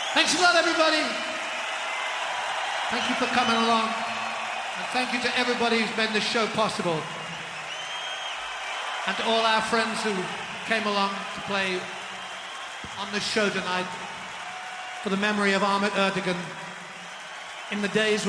Thanks a lot, everybody. Thank you for coming along. And thank you to everybody who's made this show possible. And to all our friends who came along to play on this show tonight for the memory of Ahmet Ertegun in the days